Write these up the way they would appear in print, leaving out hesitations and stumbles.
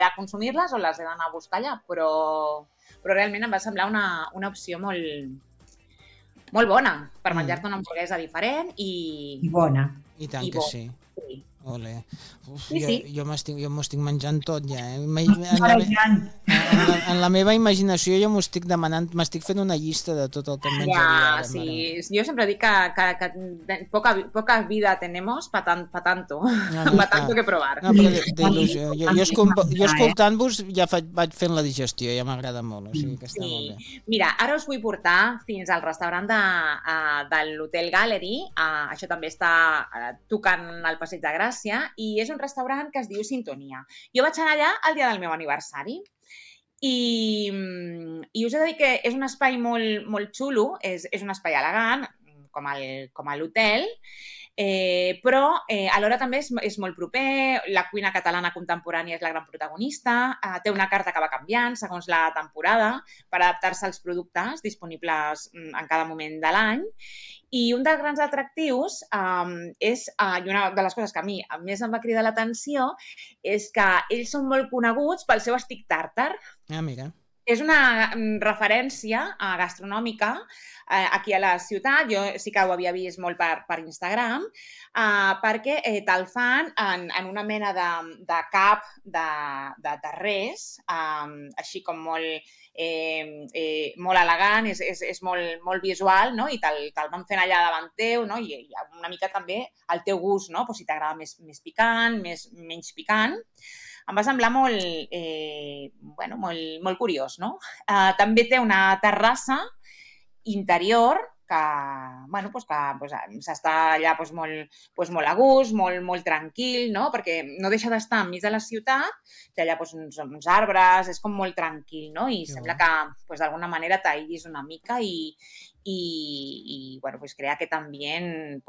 a consumir-les o les he d'anar a buscar allà, però realment em va semblar una opció molt bona per menjar-te una hamburguesa diferent i bona. I tant que sí. Sí. Ole. Uf, Sí. jo m'ho estic menjant tot ja. En la meva imaginació jo m'ho estic demanant, m'estic fent una llista de tot el que em menjaria ara. Sí. Jo sempre dic que poca vida tenemos pa tanto que provar. No, però d'il·lusió. Jo escoltant-vos ja vaig fent la digestió, ja m'agrada molt, o sigui que està molt bé. Mira, ara us vull portar fins al restaurant de l'Hotel Gallery, això també està tocant al Passeig de Gràcia, i és un restaurant que es diu Sintonia. Jo vaig anar allà el dia del meu aniversari i us he de dir que és un espai molt xulo, és un espai elegant, com a l'hotel, però alhora també és molt proper, la cuina catalana contemporània és la gran protagonista, té una carta que va canviant segons la temporada per adaptar-se als productes disponibles en cada moment de l'any. I un dels grans atractius és, i una de les coses que a mi més em va cridar l'atenció, és que ells són molt coneguts pel seu stick tàrtar. Mira. És una referència gastronòmica aquí a la ciutat, jo sí que ho havia vist molt per Instagram, perquè te'l fan en una mena de cap de res, així com molt elegant, és molt visual, no? I te'l van fent allà davant teu, no? I una mica també al teu gust, no? Si t'agrada més picant, menys picant. Em va semblar molt curiós, no? També té una terrassa interior que s'està allà molt a gust, molt tranquil, no? Perquè no deixa d'estar enmig de la ciutat, té allà uns arbres, és com molt tranquil, no? I sembla que d'alguna manera t'aïllis una mica i crea aquest ambient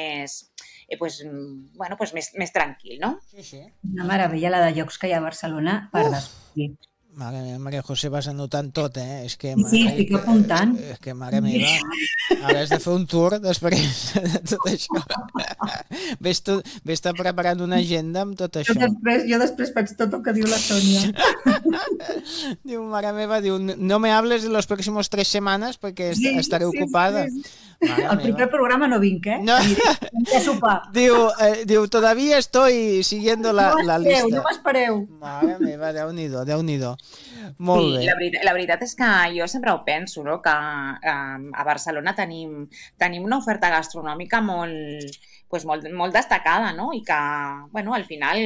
més tranquil, no? Sí. Una meravella la de llocs que hi ha a Barcelona per descobrir. Maria José, vas anotant tot, És que, sí, estic apuntant. És que, mare meva, ara has de fer un tour després de tot això. Ves preparant una agenda amb tot això. Jo després faig tot el que diu la Sònia. Diu, mare meva, no me hables de los próximos 3 semanas perquè estaré ocupada. Sí. El primer programa no vinc, No. Diu, todavía estoy siguiendo la lista. No m'espereu. Mare meva, Déu-n'hi-do. Molt bé. La veritat és que jo sempre ho penso, no? Que a Barcelona tenim una oferta gastronòmica molt destacada, no? I que, al final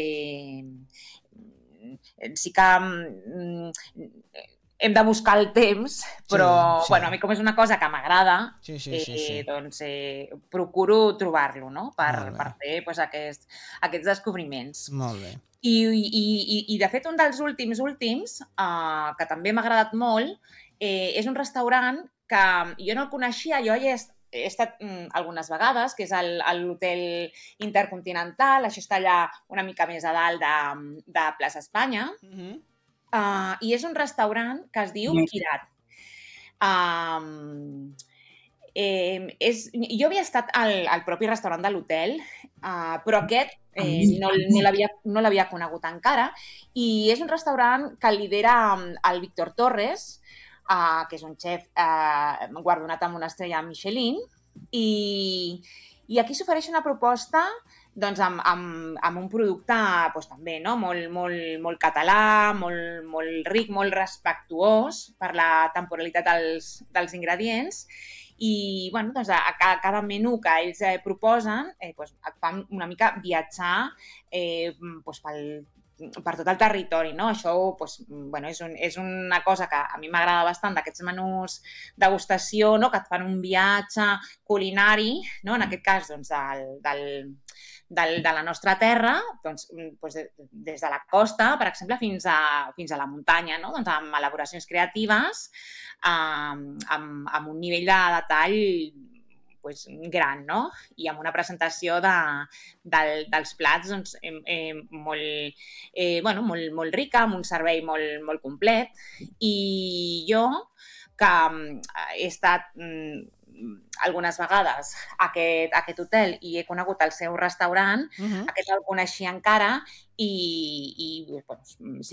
sí que hem de buscar el temps, però a mi com és una cosa que m'agrada, doncs procuro trobar-lo, no? Per fer aquests descobriments. Molt bé. I de fet, un dels últims, que també m'ha agradat molt, és un restaurant que jo no el coneixia, jo he estat algunes vegades, que és l'Hotel Intercontinental, això està allà una mica més a dalt de Plaça Espanya, i és un restaurant que es diu Kirat. Jo havia estat al propi restaurant de l'hotel, però aquest no l'havia conegut encara, i és un restaurant que lidera el Víctor Torres, que és un xef guardonat amb una estrella Michelin, i aquí s'ofereix una proposta amb un producte també molt català, molt ric, molt respectuós per la temporalitat dels ingredients, i a cada menú que ells proposen et fan una mica viatjar per tot el territori, no? Això és una cosa que a mi m'agrada bastant d'aquests menús degustació, no? Que et fan un viatge culinari, no? En aquest cas de la nostra terra, des de la costa, per exemple, fins a la muntanya, no? Amb elaboracions creatives, amb un nivell de detall gran, no? I amb una presentació dels plats molt rica, amb un servei molt complet. I jo, que he estat algunes vegades aquest hotel i he conegut el seu restaurant, aquest el coneixia encara i bueno,